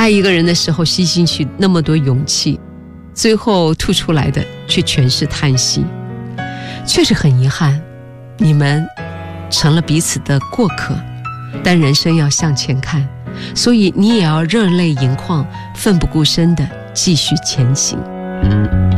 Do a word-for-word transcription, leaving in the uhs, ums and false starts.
爱一个人的时候吸进去那么多勇气，最后吐出来的却全是叹息。确实很遗憾，你们成了彼此的过客，但人生要向前看，所以你也要热泪盈眶，奋不顾身地继续前行。